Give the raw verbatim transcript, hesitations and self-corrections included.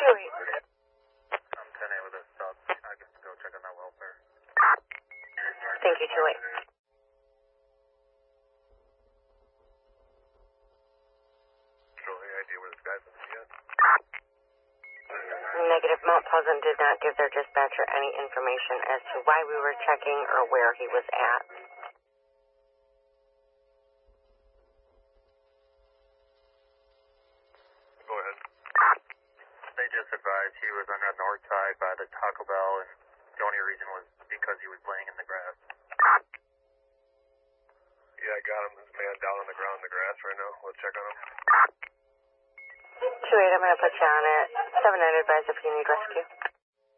eight. I'm ten A with a stop. I can go check on that welfare. Thank you, two eight. Show any idea where this guy's been yet? Negative. Mount Pleasant did not give their dispatcher any information as to why we were checking or where he was at. Go ahead. They just advised he was on the north side by the Taco Bell, and the only reason was because he was laying in the grass. Yeah, I got him. This man down on the ground in the grass right now. Let's check on him. two eight, I'm going to put you on it. seven nine advisor if you need rescue.